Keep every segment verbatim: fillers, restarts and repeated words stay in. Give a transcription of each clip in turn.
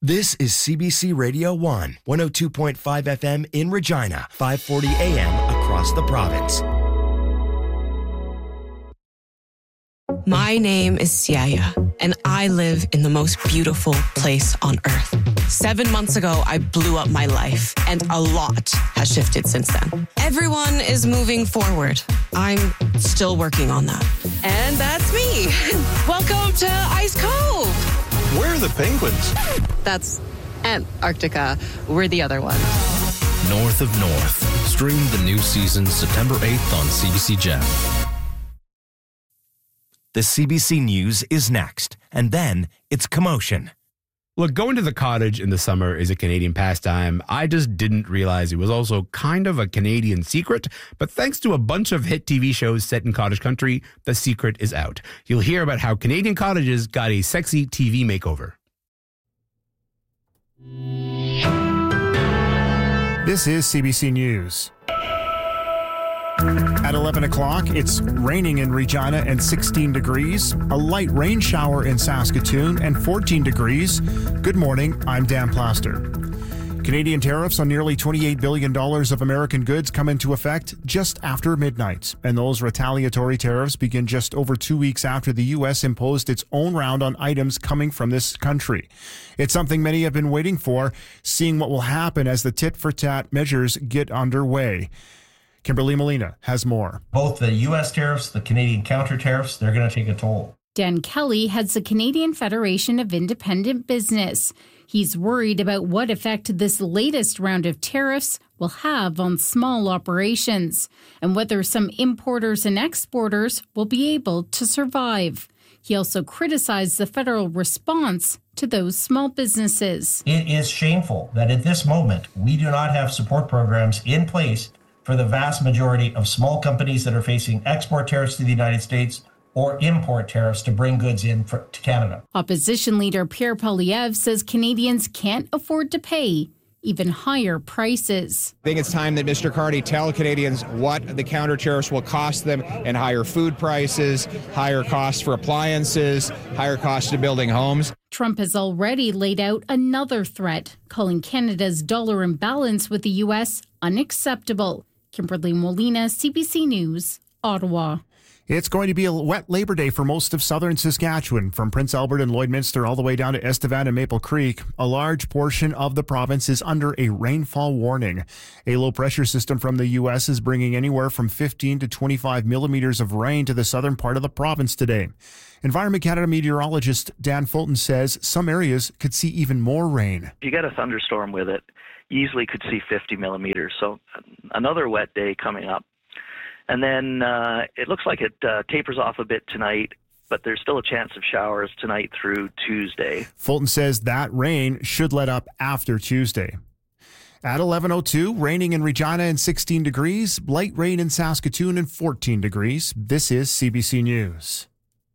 This is C B C Radio one, one oh two point five F M in Regina, five forty A M across the province. My name is Siaya, and I live in the most beautiful place on earth. Seven months ago, I blew up my life, and a lot has shifted since then. Everyone is moving forward. I'm still working on that. And that's me. Welcome to Ice Cove. Where are the penguins? That's Antarctica. We're the other ones. North of North. Stream the new season September eighth on C B C Gem. The C B C News is next, and then it's commotion. Look, going to the cottage in the summer is a Canadian pastime. I just didn't realize it was also kind of a Canadian secret, but thanks to a bunch of hit T V shows set in cottage country, the secret is out. You'll hear about how Canadian cottages got a sexy T V makeover. This is C B C News. At eleven o'clock, it's raining in Regina and sixteen degrees, a light rain shower in Saskatoon and fourteen degrees. Good morning, I'm Dan Plaster. Canadian tariffs on nearly twenty-eight billion dollars of American goods come into effect just after midnight, and those retaliatory tariffs begin just over two weeks after the U S imposed its own round on items coming from this country. It's something many have been waiting for, seeing what will happen as the tit-for-tat measures get underway. Kimberly Molina has more. Both the U S tariffs, the Canadian counter tariffs, they're going to take a toll. Dan Kelly heads the Canadian Federation of Independent Business. He's worried about what effect this latest round of tariffs will have on small operations and whether some importers and exporters will be able to survive. He also criticized the federal response to those small businesses. It is shameful that at this moment we do not have support programs in place for the vast majority of small companies that are facing export tariffs to the United States or import tariffs to bring goods in for, to Canada. Opposition leader Pierre Poilievre says Canadians can't afford to pay even higher prices. I think it's time that Mister Carney tell Canadians what the counter tariffs will cost them in higher food prices, higher costs for appliances, higher costs to building homes. Trump has already laid out another threat, calling Canada's dollar imbalance with the U S unacceptable. Kimberly Molina, C B C News, Ottawa. It's going to be a wet Labor Day for most of southern Saskatchewan, from Prince Albert and Lloydminster all the way down to Estevan and Maple Creek. A large portion of the province is under a rainfall warning. A low-pressure system from the U S is bringing anywhere from fifteen to twenty-five millimeters of rain to the southern part of the province today. Environment Canada meteorologist Dan Fulton says some areas could see even more rain. If you get a thunderstorm with it, you easily could see fifty millimeters. So another wet day coming up. And then uh, it looks like it uh, tapers off a bit tonight, but there's still a chance of showers tonight through Tuesday. Fulton says that rain should let up after Tuesday. At eleven oh two, raining in Regina and sixteen degrees, light rain in Saskatoon and fourteen degrees. This is C B C News.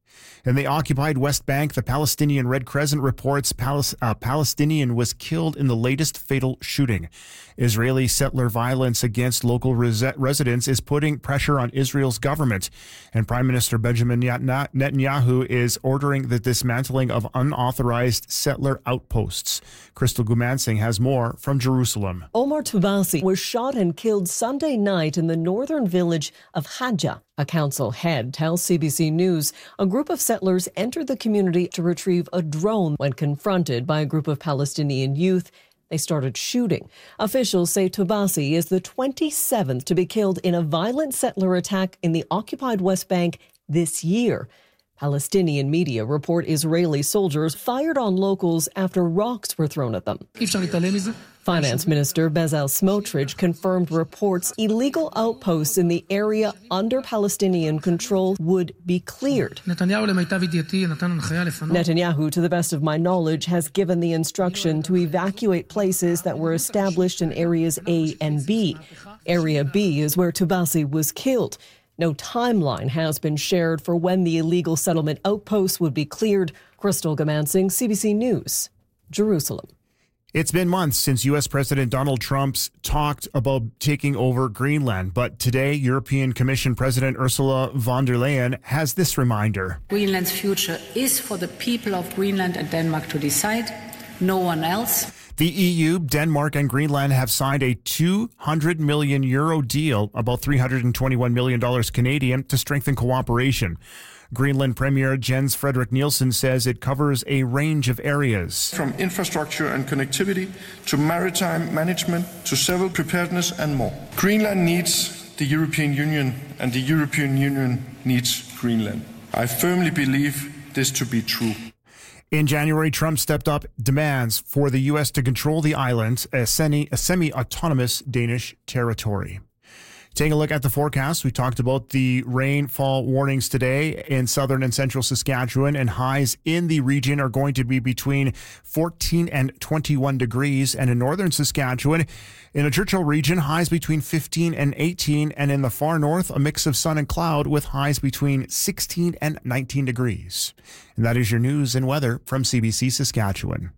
In the occupied West Bank, the Palestinian Red Crescent reports Palis- a Palestinian was killed in the latest fatal shooting. Israeli settler violence against local res- residents is putting pressure on Israel's government, and Prime Minister Benjamin Netanyahu is ordering the dismantling of unauthorized settler outposts. Crystal Gumansing has more from Jerusalem. Omar Tubasi was shot and killed Sunday night in the northern village of Hadja. A council head tells C B C News a group of settlers entered the community to retrieve a drone. When confronted by a group of Palestinian youth, they started shooting. Officials say Tubasi is the twenty-seventh to be killed in a violent settler attack in the occupied West Bank this year. Palestinian media report Israeli soldiers fired on locals after rocks were thrown at them. Finance Minister Bezalel Smotrich confirmed reports illegal outposts in the area under Palestinian control would be cleared. Netanyahu, to the best of my knowledge, has given the instruction to evacuate places that were established in areas A and B. Area B is where Tubasi was killed. No timeline has been shared for when the illegal settlement outposts would be cleared. Crystal Gumansing, C B C News, Jerusalem. It's been months since U S President Donald Trump's talked about taking over Greenland, but today European Commission President Ursula von der Leyen has this reminder. Greenland's future is for the people of Greenland and Denmark to decide. no one else. The E U, Denmark, and Greenland have signed a two hundred million euro deal, about three hundred twenty-one million dollars Canadian, to strengthen cooperation. Greenland Premier Jens Frederik Nielsen says it covers a range of areas. From infrastructure and connectivity to maritime management to civil preparedness and more. Greenland needs the European Union and the European Union needs Greenland. I firmly believe this to be true. In January, Trump stepped up demands for the U S to control the island, a semi, a semi-autonomous Danish territory. Taking a look at the forecast, we talked about the rainfall warnings today in southern and central Saskatchewan, and highs in the region are going to be between fourteen and twenty-one degrees. And in northern Saskatchewan, in the Churchill region, highs between fifteen and eighteen. And in the far north, a mix of sun and cloud with highs between sixteen and nineteen degrees. And that is your news and weather from C B C Saskatchewan.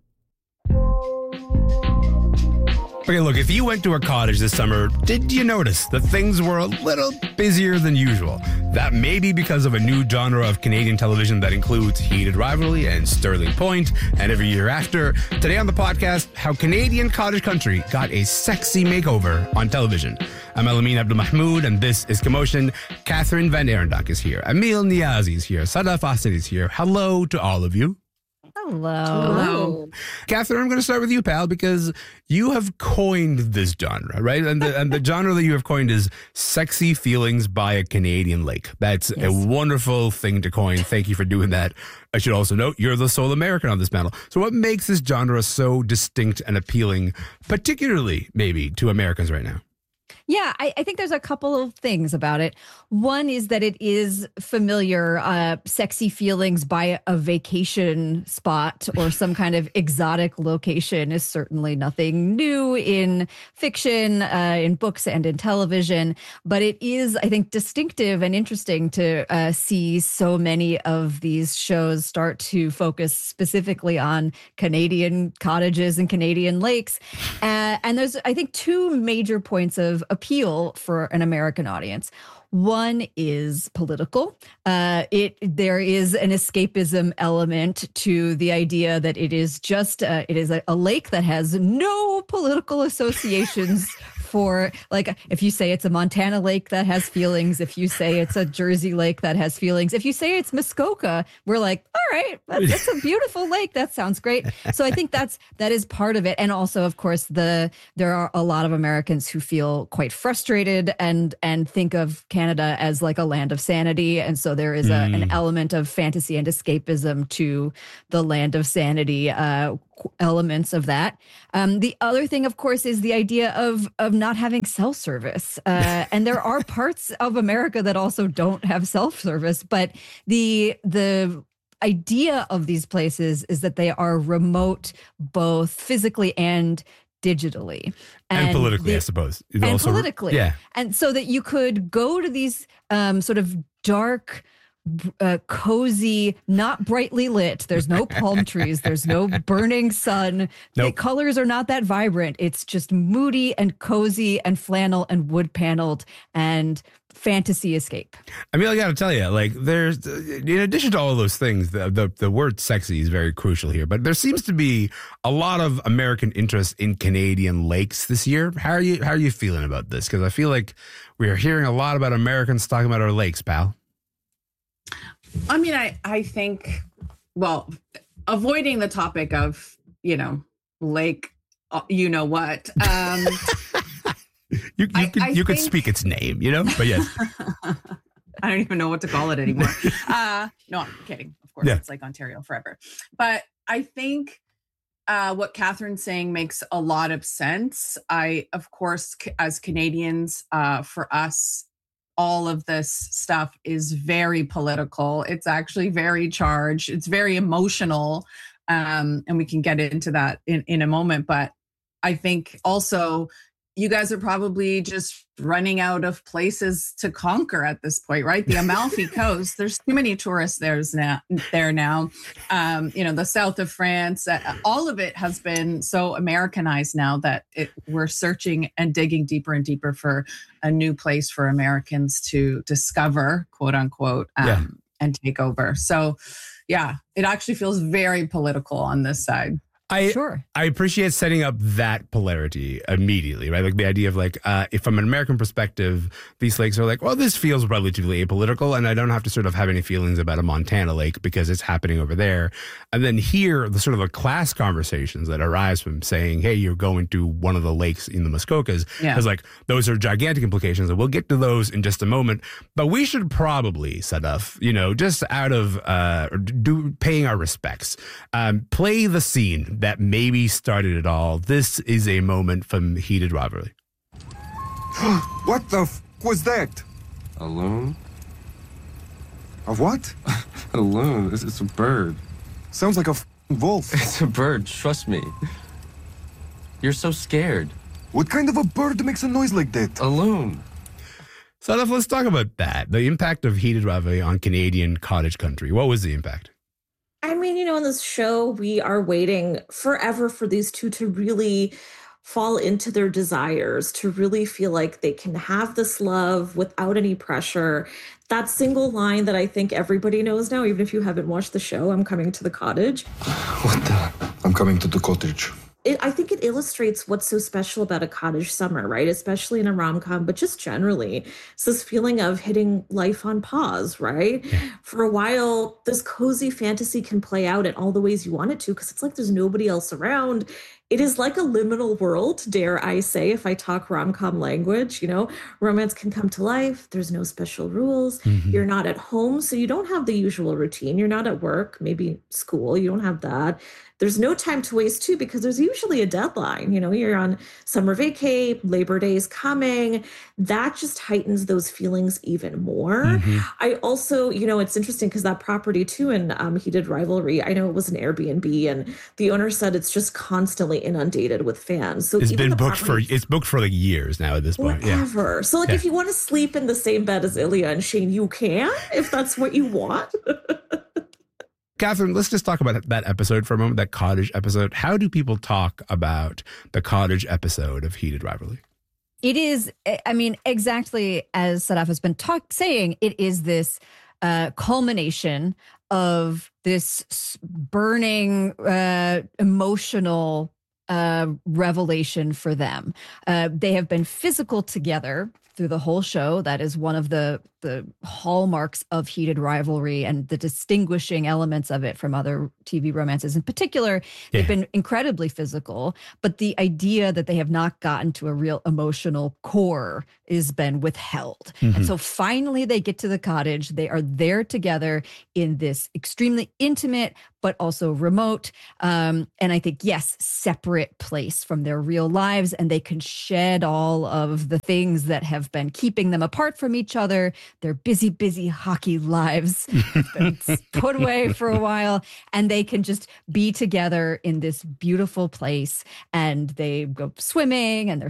Okay, look, if you went to a cottage this summer, did you notice that things were a little busier than usual? That may be because of a new genre of Canadian television that includes Heated Rivalry and Sterling Point, and every year after. Today on the podcast, how Canadian cottage country got a sexy makeover on television. I'm Elamin Abdulmahmoud, and this is Commotion. Catherine Van Arendonk is here. Emil Niazi is here. Sada Fasid is here. Hello to all of you. Hello. Hello. Catherine, I'm going to start with you, pal, because you have coined this genre, right? And the, and the genre that you have coined is sexy feelings by a Canadian lake. That's yes. a wonderful thing to coin. Thank you for doing that. I should also note you're the sole American on this panel. So what makes this genre so distinct and appealing, particularly maybe to Americans right now? Yeah, I, I think there's a couple of things about it. One is that it is familiar, uh, sexy feelings by a vacation spot or some kind of exotic location is certainly nothing new in fiction, uh, in books and in television. But it is, I think, distinctive and interesting to uh, see so many of these shows start to focus specifically on Canadian cottages and Canadian lakes. Uh, and there's, I think, two major points of appeal for an American audience. One is political. Uh, it there is an escapism element to the idea that it is just uh, it is a, a lake that has no political associations. For like, if you say it's a Montana lake that has feelings, if you say it's a Jersey lake that has feelings, if you say it's Muskoka, we're like, all right, that's, that's a beautiful lake. That sounds great. So I think that's that is part of it. And also, of course, the there are a lot of Americans who feel quite frustrated and and think of Canada as like a land of sanity. And so there is a, mm. an element of fantasy and escapism to the land of sanity uh, elements of that. Um, the other thing, of course, is the idea of of not having cell service. Uh, and there are parts of America that also don't have cell service. But the the idea of these places is that they are remote, both physically and digitally. And, and politically, the, I suppose. And also, politically. Yeah. And so that you could go to these um, sort of dark, Uh, cozy, not brightly lit. There's no palm trees. There's no burning sun. Nope. The colors are not that vibrant. It's just moody and cozy and flannel and wood paneled and fantasy escape. I mean, I got to tell you, like, there's, in addition to all of those things, the, the the word sexy is very crucial here. But there seems to be a lot of American interest in Canadian lakes this year. How are you? How are you feeling about this? Because I feel like we are hearing a lot about Americans talking about our lakes, pal. I mean, I, I think, well, avoiding the topic of, you know, lake, you know what. Um, you you, I, could, I you think, could speak its name, you know, but yes. I don't even know what to call it anymore. uh, no, I'm kidding. Of course, yeah. It's like Ontario forever. But I think uh, what Catherine's saying makes a lot of sense. I, of course, as Canadians, uh, for us, all of this stuff is very political. It's actually very charged. It's very emotional. Um, and we can get into that in, in a moment. But I think also you guys are probably just running out of places to conquer at this point, right? The Amalfi Coast, there's too many tourists there's now, there now. Um, you know, the south of France, uh, all of it has been so Americanized now that it, we're searching and digging deeper and deeper for a new place for Americans to discover, quote unquote, um, yeah. and take over. So, yeah, it actually feels very political on this side. I sure. I appreciate setting up that polarity immediately, right? Like the idea of like, uh, if from an American perspective, these lakes are like, well, this feels relatively apolitical, and I don't have to sort of have any feelings about a Montana lake because it's happening over there. And then here, the sort of a class conversations that arise from saying, hey, you're going to one of the lakes in the Muskokas, Yeah. because like those are gigantic implications, and we'll get to those in just a moment. But we should probably, Sadaf, you know, just out of uh, do paying our respects, um, play the scene that maybe started it all. This is a moment from Heated Rivalry. What the f was that? A loon? A what? A loon. It's, it's a bird. Sounds like a f wolf. It's a bird, trust me. You're so scared. What kind of a bird makes a noise like that? A loon. So let's talk about that. The impact of Heated Rivalry on Canadian cottage country. What was the impact? I mean, you know, in this show, we are waiting forever for these two to really fall into their desires, to really feel like they can have this love without any pressure. That single line that I think everybody knows now, even if you haven't watched the show, I'm coming to the cottage. What the? I'm coming to the cottage. It, I think it illustrates what's so special about a cottage summer, right? Especially in a rom-com, but just generally. It's this feeling of hitting life on pause, right? Yeah. For a while, this cozy fantasy can play out in all the ways you want it to, because it's like there's nobody else around. It is like a liminal world, dare I say, if I talk rom-com language. You know, romance can come to life. There's no special rules. Mm-hmm. You're not at home, so you don't have the usual routine. You're not at work, maybe school. You don't have that. There's no time to waste, too, because there's usually a deadline. You know, you're on summer vacay, Labor Day is coming. That just heightens those feelings even more. Mm-hmm. I also, you know, it's interesting because that property, too, in um, Heated Rivalry, I know it was an Airbnb, and the owner said it's just constantly inundated with fans. So it's even been booked for, it's booked for like years now at this point. Forever. Yeah. So like, yeah. if you want to sleep in the same bed as Ilya and Shane, you can, if that's what you want. Catherine, let's just talk about that episode for a moment, that cottage episode. How do people talk about the cottage episode of Heated Rivalry? It is, I mean, exactly as Sadaf has been talk, saying, it is this uh, culmination of this burning, uh, emotional uh, revelation for them. Uh, they have been physical together through the whole show. That is one of the the hallmarks of Heated Rivalry and the distinguishing elements of it from other T V romances. In particular, they've yeah. been incredibly physical, but the idea that they have not gotten to a real emotional core has been withheld. Mm-hmm. And so finally they get to the cottage. They are there together in this extremely intimate, but also remote, um, and I think, yes, separate place from their real lives. And they can shed all of the things that have been keeping them apart from each other. Their busy, busy hockey lives have been put away for a while, and they can just be together in this beautiful place. And they go swimming, and they're